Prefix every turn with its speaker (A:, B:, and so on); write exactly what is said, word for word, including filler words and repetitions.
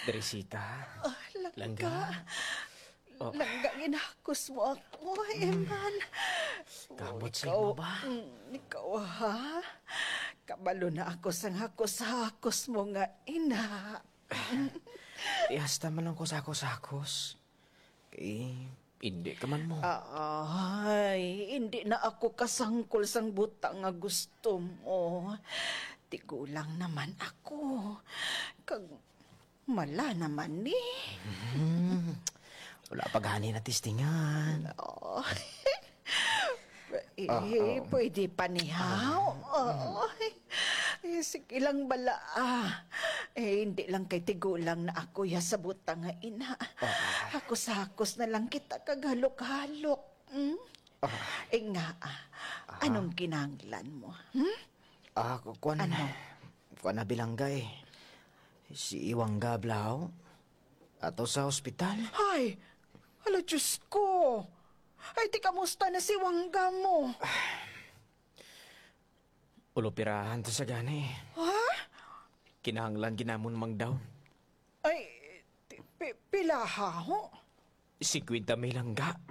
A: Teresita,
B: Ah, langga.
A: langga. Oh.
B: Langga, ginakos mo ako, Eman.
A: Kamot sa
B: ikaw,
A: imo ba?
B: mm, ikaw, ha? Kabalo na ako sa hakos-hakos mo nga, ina.
A: Ihasta man lang ko sakos-sakos. Kay, hindi ka man mo.
B: Ay, hindi na ako kasangkol sang butang nga gusto mo. Tigulang naman ako. Kag, mala naman ni.
A: Hmm, wala pa gani na tistingan.
B: Oh. Eh, pwede pa nihaw. Oh. Eh, sige lang bala. Ah. Eh, hindi lang kay tigulang na ako ya sa butang nga ina. Hakos-hakos na lang kita kaghalok-halok. Hmm? Eh nga, ah, anong kinanglan mo? Hmm?
A: Ah, kuan.
B: Ano?
A: Kuan na bilanggay. Si Iwang Gablaw. Ato sa ospital.
B: Ay, hala Diyos ko. Ay, di kamusta na si Wangga mo?
A: Ulopirahan to sa gani.
B: Ha?
A: Kinahanglan ginamon mang daw.
B: Ay, ti- pi- pila ha ho?
A: Si Kwinta may langga.